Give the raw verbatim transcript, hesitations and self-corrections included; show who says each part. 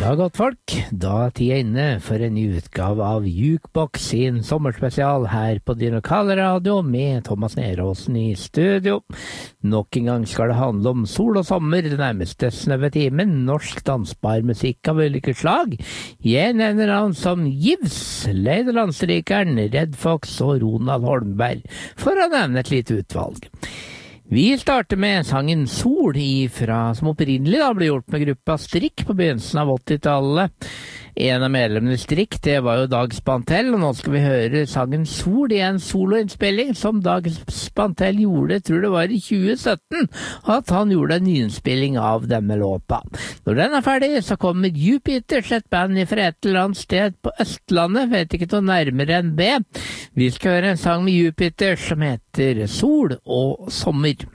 Speaker 1: Ja, godt folk, da er tida inne for en ny utgave av Jukebox sin sommerspesial her på din lokale radio med Thomas Neråsen i studio. Nok en gang skal det handle om sol og sommer, det nærmeste snøve timen, norsk dansbar musikk av ulike slag. Jeg nevner navn som Givs, Leide Landstrykeren, Red Fox og Ronald Holmberg, for å nevne et lite utvalg. Vi starter med sangen Sol ifra, som opprinnelig da ble gjort med gruppa Strikk på begynnelsen av åttitallet. En av medlemmene i Strikk, det var jo Dag Spantell, og nå skal vi høre sangen Sol i en soloinnspilling som Dag Spantell gjorde, jeg tror det var i tjue sytten, at han gjorde en nyinnspilling av denne låta. Når den er ferdig, så kommer Jupiter, et band fra et eller annet sted på Østlandet, vet ikke noe nærmere enn det. Vi skal høre en sang med Jupiter som heter Sol og sommer.